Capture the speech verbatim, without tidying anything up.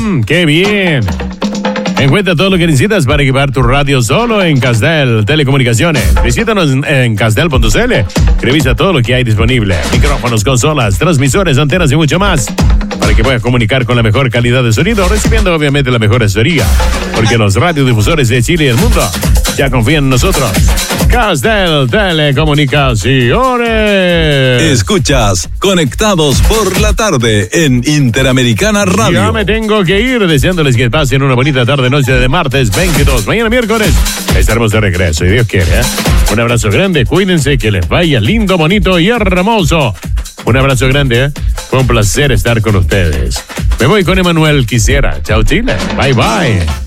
Mm, ¡Qué bien! Encuentra todo lo que necesitas para equipar tu radio solo en Castel Telecomunicaciones. Visítanos en castel punto c l. Revisa todo lo que hay disponible. Micrófonos, consolas, transmisores, antenas y mucho más. Para que puedas comunicar con la mejor calidad de sonido, recibiendo obviamente la mejor asesoría. Porque los radiodifusores de Chile y el mundo ya confían en nosotros. Castel Telecomunicaciones. Escuchas Conectados por la Tarde en Interamericana Radio. Ya me tengo que ir, deseándoles que pasen una bonita tarde noche de martes veintidós. Mañana miércoles estaremos de regreso, y Dios quiere, ¿eh? Un abrazo grande, cuídense, que les vaya lindo, bonito y hermoso. Un abrazo grande, ¿eh? Fue un placer estar con ustedes. Me voy con Emanuel Quisiera. Chao, Chile. Bye, bye.